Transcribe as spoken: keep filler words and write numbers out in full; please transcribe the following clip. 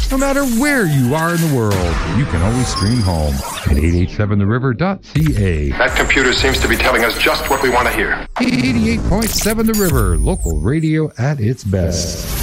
No matter where you are in the world, you can always stream home at eight eight seven the river dot c a. That computer seems to be telling us just what we want to hear. eighty-eight point seven The River, local radio at its best.